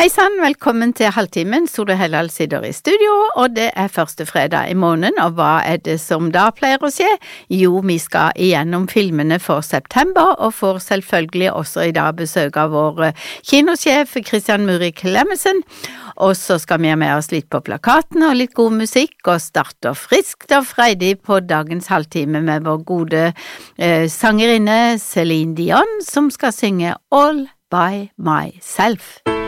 Hei sann, velkommen til Halvtimen. Sole Hellal sitter i studio, og det første fredag i måneden, og hva det som da pleier å skje? Jo, vi skal igjennom filmene for september, og får selvfølgelig også i dag besøk av vår kinosjef Christian Muri Clemmensen, og så skal vi ha med oss litt på plakaten og litt god musikk, og starte friskt og freidig på dagens halvtime med vår gode sangerinne Celine Dion, som skal synge All by Myself.